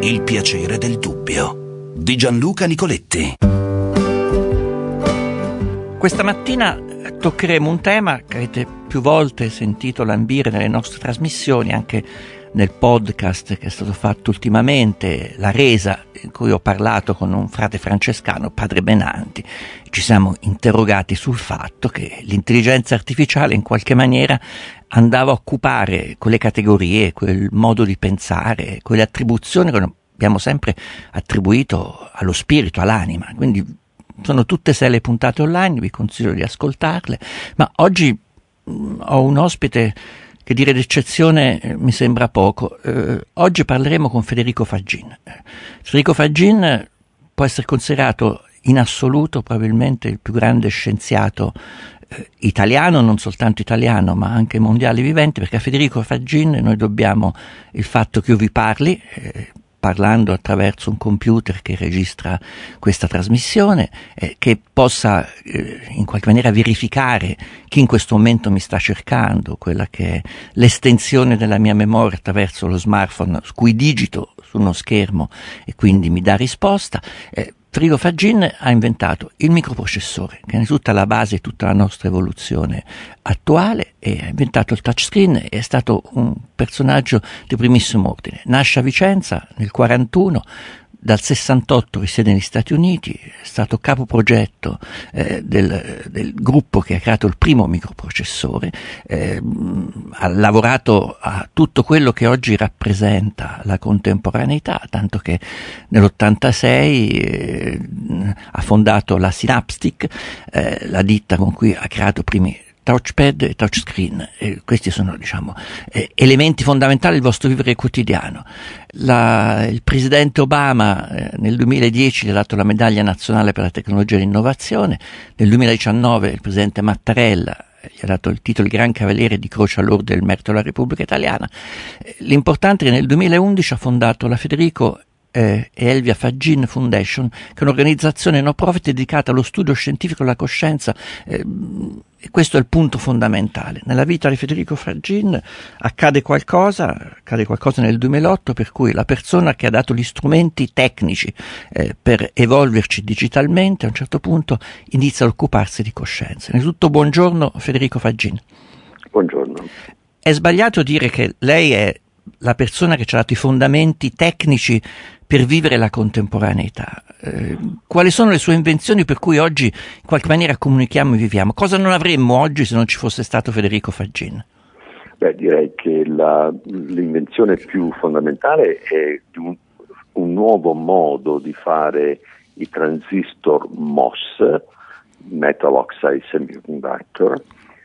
Il piacere del dubbio di Gianluca Nicoletti. Questa mattina toccheremo un tema che avete più volte sentito lambire nelle nostre trasmissioni, anche nel podcast che è stato fatto ultimamente, La Resa, in cui ho parlato con un frate francescano, padre Benanti. Ci siamo interrogati sul fatto che l'intelligenza artificiale in qualche maniera andava a occupare quelle categorie, quel modo di pensare, quelle attribuzioni che abbiamo sempre attribuito allo spirito, all'anima. Quindi sono tutte 6 le puntate online, vi consiglio di ascoltarle, ma oggi ho un ospite che dire d'eccezione mi sembra poco. Oggi parleremo con Federico Faggin. Federico Faggin può essere considerato in assoluto probabilmente il più grande scienziato italiano, non soltanto italiano ma anche mondiale vivente, perché a Federico Faggin noi dobbiamo il fatto che io vi parli, parlando attraverso un computer che registra questa trasmissione, che possa in qualche maniera verificare chi in questo momento mi sta cercando, quella che è l'estensione della mia memoria attraverso lo smartphone su cui digito su uno schermo e quindi mi dà risposta. Federico Faggin ha inventato il microprocessore, che è tutta la base di tutta la nostra evoluzione attuale, e ha inventato il touchscreen, è stato un personaggio di primissimo ordine. Nasce a Vicenza nel 1941, dal 68 risiede negli Stati Uniti, è stato capoprogetto del gruppo che ha creato il primo microprocessore, ha lavorato a tutto quello che oggi rappresenta la contemporaneità, tanto che nell'86 ha fondato la Synaptic, la ditta con cui ha creato i primi touchpad e touchscreen. Questi sono, elementi fondamentali del vostro vivere quotidiano. Il presidente Obama nel 2010 gli ha dato la medaglia nazionale per la tecnologia e l'innovazione, nel 2019 il presidente Mattarella gli ha dato il titolo di Gran Cavaliere di Croce all'Ordine del Merito della Repubblica Italiana. L'importante è che nel 2011 ha fondato la Federico e Elvia Faggin Foundation, che è un'organizzazione no profit dedicata allo studio scientifico della coscienza, e questo è il punto fondamentale. Nella vita di Federico Faggin accade qualcosa nel 2008 per cui la persona che ha dato gli strumenti tecnici per evolverci digitalmente a un certo punto inizia a occuparsi di coscienza. Innanzitutto buongiorno Federico Faggin. Buongiorno. È sbagliato dire che lei è la persona che ci ha dato i fondamenti tecnici per vivere la contemporaneità? Quali sono le sue invenzioni per cui oggi in qualche maniera comunichiamo e viviamo? Cosa non avremmo oggi se non ci fosse stato Federico Faggin? Direi che l'invenzione più fondamentale è un nuovo modo di fare i transistor MOS, Metal Oxide Semiconductor,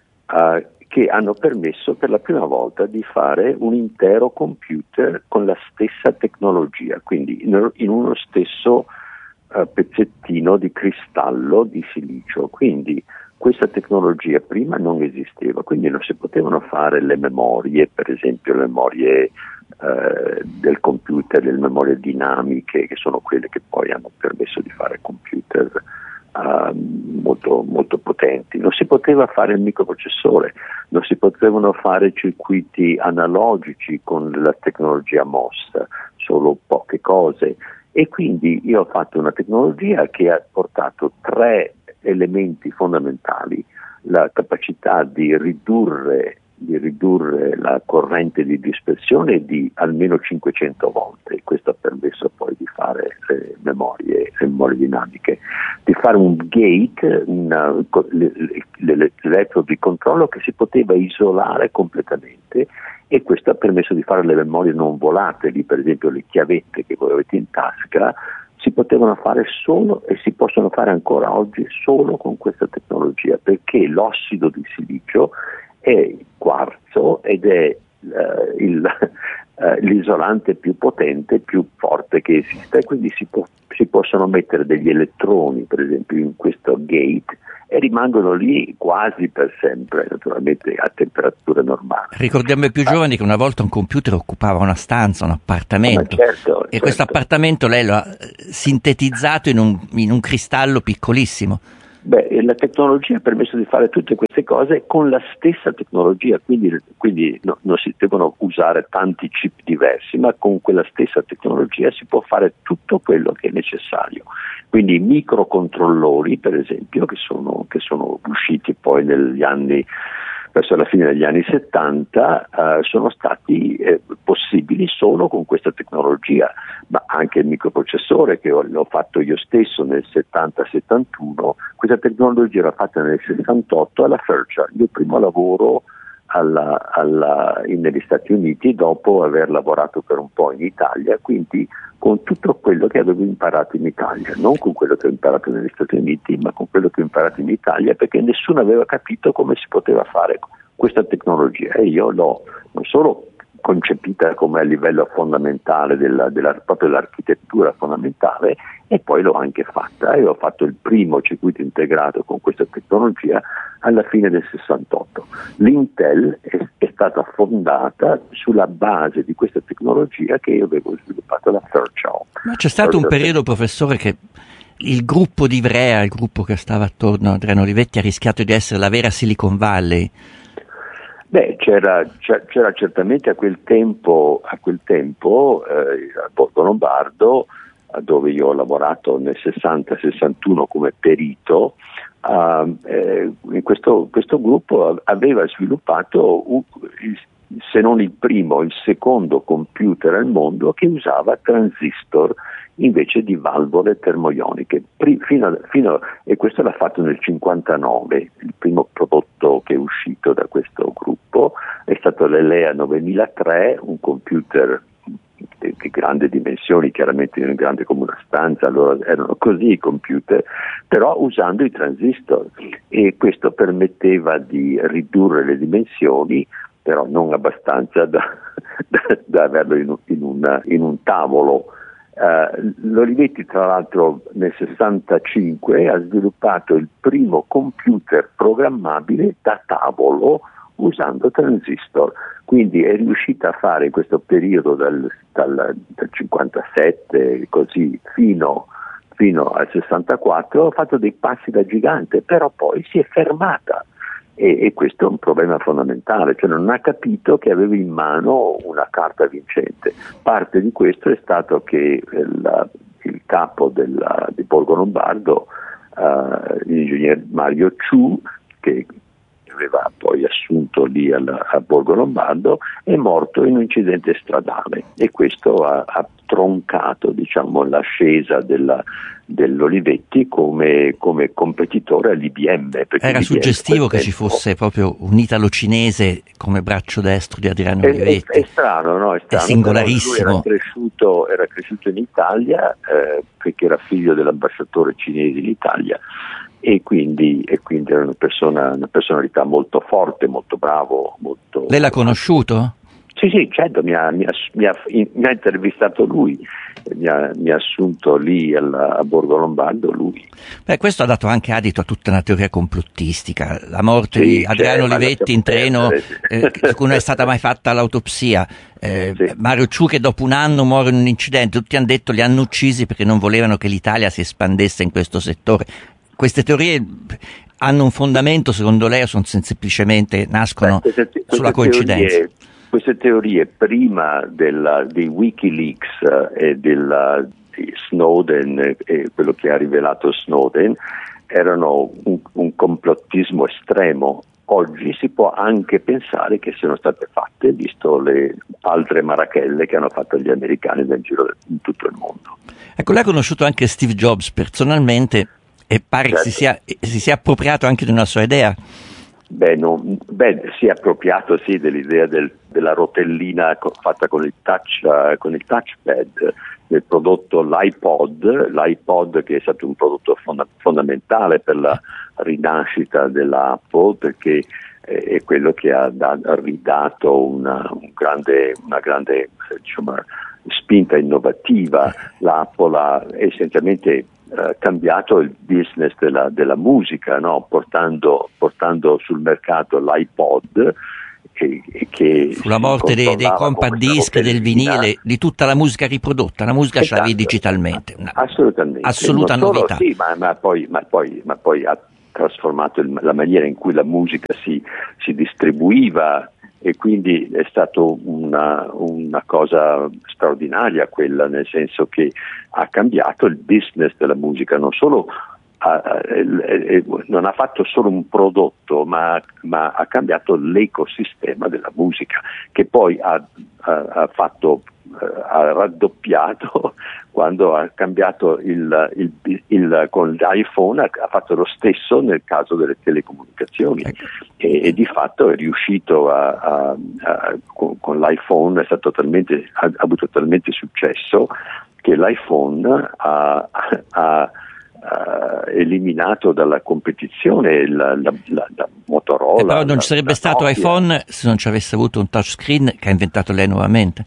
che hanno permesso per la prima volta di fare un intero computer con la stessa tecnologia, quindi in uno stesso pezzettino di cristallo di silicio. Quindi questa tecnologia prima non esisteva, quindi non si potevano fare le memorie, per esempio le memorie del computer, le memorie dinamiche, che sono quelle che poi hanno permesso di fare computer molto, molto potenti. Non si poteva fare il microprocessore, non si potevano fare circuiti analogici con la tecnologia MOS, solo poche cose, e quindi io ho fatto una tecnologia che ha portato 3 elementi fondamentali: la capacità di ridurre la corrente di dispersione di almeno 500 volte. Questo ha permesso poi di fare le memorie dinamiche, di fare un gate, l'elettrodo di controllo che si poteva isolare completamente, e questo ha permesso di fare le memorie non volatili, per esempio le chiavette che voi avete in tasca si potevano fare solo, e si possono fare ancora oggi solo con questa tecnologia, perché l'ossido di silicio è quarzo ed è l'isolante più potente, più forte che esiste, quindi si possono mettere degli elettroni, per esempio, in questo gate, e rimangono lì quasi per sempre, naturalmente a temperature normali. Ricordiamo ai più giovani che una volta un computer occupava una stanza, un appartamento, certo. Questo appartamento lei lo ha sintetizzato in un cristallo piccolissimo. Beh, la tecnologia ha permesso di fare tutte queste cose con la stessa tecnologia, quindi non si devono usare tanti chip diversi, ma con quella stessa tecnologia si può fare tutto quello che è necessario. Quindi i microcontrollori, per esempio, che sono usciti poi verso la fine degli anni 70, sono stati possibili solo con questa tecnologia, ma anche il microprocessore che l'ho fatto io stesso nel 70-71, questa tecnologia era fatta nel 68 alla Fairchild, il mio primo lavoro negli Stati Uniti dopo aver lavorato per un po' in Italia, quindi con tutto quello che avevo imparato in Italia, non con quello che ho imparato negli Stati Uniti, ma con quello che ho imparato in Italia, perché nessuno aveva capito come si poteva fare questa tecnologia e io l'ho non solo concepita come a livello fondamentale proprio dell'architettura fondamentale, e poi l'ho anche fatta e ho fatto il primo circuito integrato con questa tecnologia alla fine del 68. L'Intel è stata fondata sulla base di questa tecnologia che io avevo sviluppato alla Fairchild. Ma c'è stato un periodo, professore, che il gruppo di Ivrea, il gruppo che stava attorno a Adriano Olivetti, ha rischiato di essere la vera Silicon Valley. Beh, c'era certamente a quel tempo a Borgo Lombardo, dove io ho lavorato nel 60-61 come perito, questo gruppo aveva sviluppato se non il primo, il secondo computer al mondo che usava transistor invece di valvole termoioniche. E questo l'ha fatto nel 59. Il primo prodotto che è uscito da questo gruppo è stato l'Elea 9003, un computer di grandi dimensioni, chiaramente grande come una stanza, allora erano così i computer, però usando i transistor, e questo permetteva di ridurre le dimensioni, però non abbastanza da averlo in un tavolo. L'Olivetti, tra l'altro, nel 65 ha sviluppato il primo computer programmabile da tavolo usando transistor, quindi è riuscita a fare in questo periodo dal 57 così fino al 64, ha fatto dei passi da gigante, però poi si è fermata. E questo è un problema fondamentale, cioè non ha capito che aveva in mano una carta vincente. Parte di questo è stato che il capo di Borgo Lombardo, l'ingegner Mario Ciu, che aveva poi assunto lì a Borgo Lombardo, è morto in un incidente stradale, e questo ha troncato, diciamo, l'ascesa dell'Olivetti come competitore all'IBM. Era suggestivo che ci fosse proprio un italo-cinese come braccio destro di Adriano Olivetti. È strano, no? È singolarissimo. Lui era cresciuto in Italia perché era figlio dell'ambasciatore cinese in Italia, e quindi era una personalità molto forte, molto bravo. Lei l'ha conosciuto? Sì, certo, mi ha intervistato lui, mi ha assunto lì a Borgo Lombardo lui. Beh, questo ha dato anche adito a tutta una teoria complottistica, la morte di Adriano Olivetti in treno, su cui non è stata mai fatta l'autopsia, Mario Ciu che dopo un anno muore in un incidente, tutti hanno detto li hanno uccisi perché non volevano che l'Italia si espandesse in questo settore. Queste teorie hanno un fondamento, secondo lei, o sono semplicemente nascono sulla coincidenza? Queste teorie, prima di WikiLeaks e di Snowden, quello che ha rivelato Snowden, erano un complottismo estremo. Oggi si può anche pensare che siano state fatte, visto le altre marachelle che hanno fatto gli americani in tutto il mondo. Ecco, lei ha conosciuto anche Steve Jobs personalmente e pare che si sia appropriato anche di una sua idea. Si è appropriato dell'idea della rotellina fatta con il touchpad, del prodotto l'iPod, che è stato un prodotto fondamentale per la rinascita dell'Apple, perché è quello che ha ridato una grande diciamo, spinta innovativa. L'Apple ha essenzialmente cambiato il business della musica, no? portando sul mercato l'iPod, che sulla morte dei compact disc, del vinile, di tutta la musica riprodotta, la musica ce l'avevi digitalmente, assolutamente, assoluta novità. Sì, ma poi trasformato la maniera in cui la musica si distribuiva, e quindi è stato una cosa straordinaria quella, nel senso che ha cambiato il business della musica, non solo non ha fatto solo un prodotto, ma ha cambiato l'ecosistema della musica, che poi ha raddoppiato quando ha cambiato con l'iPhone, ha fatto lo stesso nel caso delle telecomunicazioni, e di fatto è riuscito con l'iPhone, ha avuto talmente successo che l'iPhone ha eliminato dalla competizione la Motorola. Però non ci sarebbe stato Nokia. iPhone se non ci avesse avuto un touchscreen che ha inventato lei nuovamente.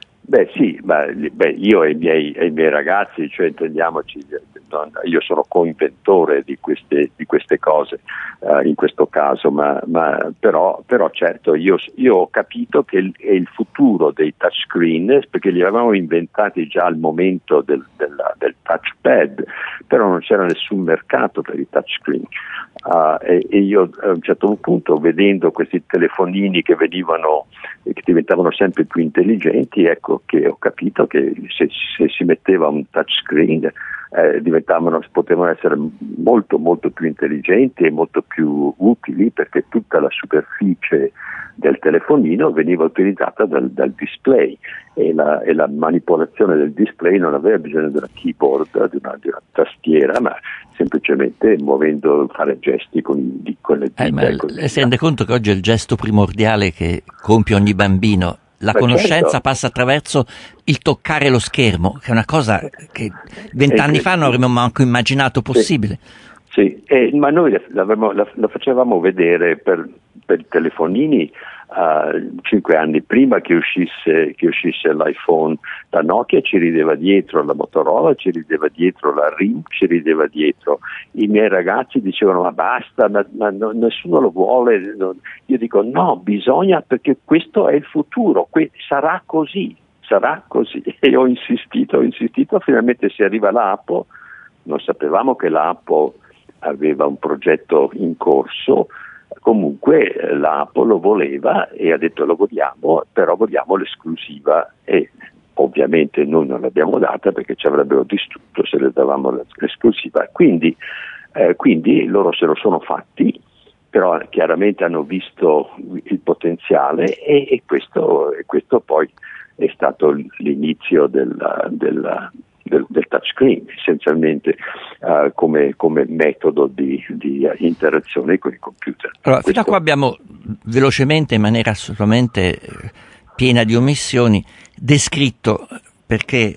Io e i miei ragazzi, cioè intendiamoci, io sono coinventore di queste cose in questo caso, ma però certo io ho capito che è il futuro dei touchscreen, perché li avevamo inventati già al momento del touchpad, però non c'era nessun mercato per i touchscreen. E io a un certo punto, vedendo questi telefonini che diventavano sempre più intelligenti, ecco che ho capito che se si metteva un touchscreen potevano essere molto molto più intelligenti e molto più utili, perché tutta la superficie del telefonino veniva utilizzata dal display, e la manipolazione del display non aveva bisogno della keyboard, di una tastiera, ma semplicemente fare gesti con le dita. Lei si rende conto che oggi è il gesto primordiale che compie ogni bambino? La conoscenza certo. passa attraverso il toccare lo schermo, che è una cosa che 20 anni fa non avremmo manco immaginato possibile. Sì, ma noi la facevamo vedere per i telefonini 5 anni prima che uscisse l'iPhone. La Nokia ci rideva dietro, la Motorola ci rideva dietro, la RIM ci rideva dietro. I miei ragazzi dicevano ma basta, ma nessuno lo vuole. Io dico no, bisogna, perché questo è il futuro, sarà così. E ho insistito, finalmente si arriva all'Apple. Non sapevamo che l'Apple aveva un progetto in corso. Comunque l'Apple lo voleva e ha detto lo vogliamo, però vogliamo l'esclusiva, e ovviamente noi non l'abbiamo data perché ci avrebbero distrutto se le davamo l'esclusiva. Quindi loro se lo sono fatti, però chiaramente hanno visto il potenziale, e questo poi è stato l'inizio del touchscreen, essenzialmente come metodo di interazione con i computer. Allora, fino a qua abbiamo velocemente, in maniera assolutamente piena di omissioni, descritto perché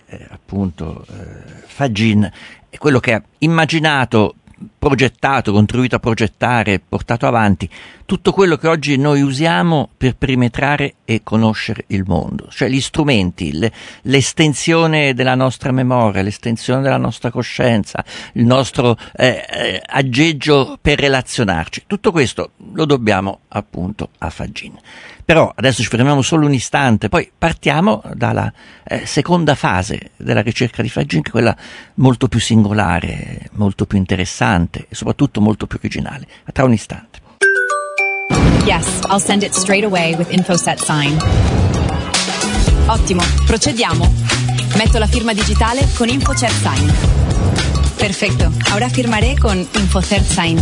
Fagin è quello che ha immaginato, progettato, contribuito a progettare, portato avanti tutto quello che oggi noi usiamo per perimetrare e conoscere il mondo, cioè gli strumenti, l'estensione della nostra memoria, l'estensione della nostra coscienza, il nostro aggeggio per relazionarci. Tutto questo lo dobbiamo appunto a Fagin. Però adesso ci fermiamo solo un istante, poi partiamo dalla seconda fase della ricerca di Fagin, che è quella molto più singolare, molto più interessante e soprattutto molto più originale. A tra un istante. Yes, I'll send it straight away with InfoSet Sign. Ottimo, procediamo. Metto la firma digitale con InfoSet Sign. Perfecto, ahora firmaré con InfoSet Sign.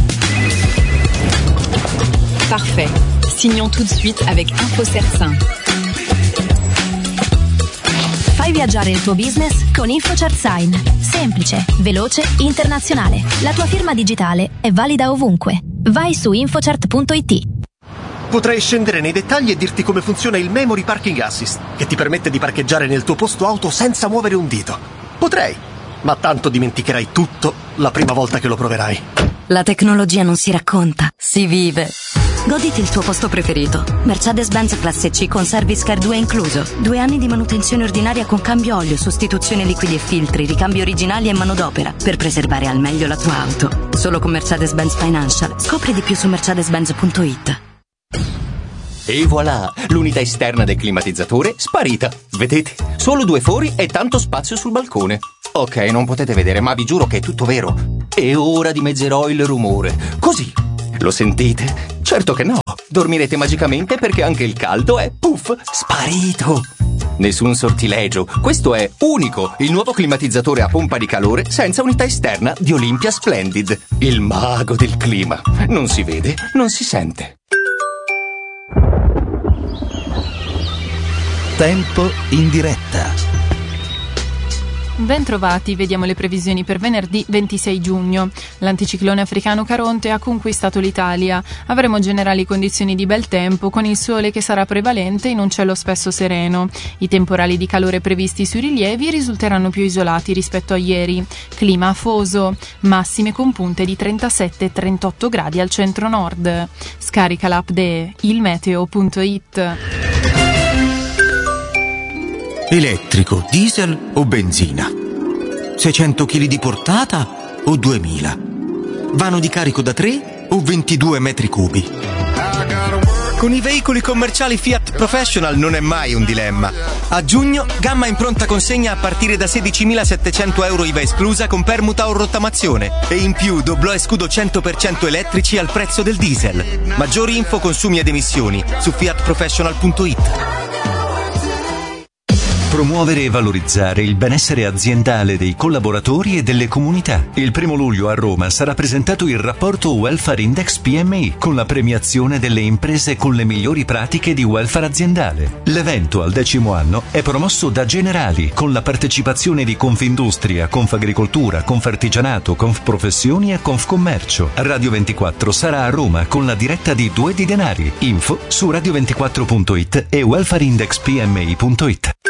Parfait. Signons tout de suite avec InfoSet Sign. Fai viaggiare il tuo business con InfoCert Sign. Semplice, veloce, internazionale. La tua firma digitale è valida ovunque. Vai su infocert.it. Potrei scendere nei dettagli e dirti come funziona il Memory Parking Assist, che ti permette di parcheggiare nel tuo posto auto senza muovere un dito. Potrei, ma tanto dimenticherai tutto la prima volta che lo proverai. La tecnologia non si racconta, si vive. Goditi il tuo posto preferito. Mercedes-Benz Classe C con Service Care 2 incluso. 2 anni di manutenzione ordinaria con cambio olio, sostituzione liquidi e filtri, ricambi originali e manodopera, per preservare al meglio la tua auto. Solo con Mercedes-Benz Financial. Scopri di più su mercedes-benz.it. E voilà, l'unità esterna del climatizzatore sparita. Vedete? Solo 2 fori e tanto spazio sul balcone. Ok, non potete vedere, ma vi giuro che è tutto vero. E ora dimezzerò il rumore. Così. Lo sentite? Certo che no. Dormirete magicamente perché anche il caldo è, puff, sparito. Nessun sortilegio. Questo è unico, il nuovo climatizzatore a pompa di calore senza unità esterna di Olympia Splendid. Il mago del clima. Non si vede, non si sente. Tempo in diretta. Bentrovati, vediamo le previsioni per venerdì 26 giugno. L'anticiclone africano Caronte ha conquistato l'Italia. Avremo generali condizioni di bel tempo, con il sole che sarà prevalente in un cielo spesso sereno. I temporali di calore previsti sui rilievi risulteranno più isolati rispetto a ieri. Clima afoso, massime con punte di 37-38 gradi al centro-nord. Scarica l'app de ilmeteo.it. Elettrico, diesel o benzina? 600 kg di portata o 2000? Vano di carico da 3 o 22 metri cubi? Con i veicoli commerciali Fiat Professional non è mai un dilemma. A giugno, gamma in pronta consegna a partire da 16.700 euro IVA esclusa con permuta o rottamazione. E in più doblò e scudo 100% elettrici al prezzo del diesel. Maggiori info, consumi ed emissioni su fiatprofessional.it. Promuovere e valorizzare il benessere aziendale dei collaboratori e delle comunità. Il 1 luglio a Roma sarà presentato il rapporto Welfare Index PMI con la premiazione delle imprese con le migliori pratiche di welfare aziendale. L'evento al 10° anno è promosso da Generali con la partecipazione di Confindustria, Confagricoltura, Confartigianato, Confprofessioni e Confcommercio. Radio 24 sarà a Roma con la diretta di Due di Denari. Info su radio24.it e welfareindexpmi.it.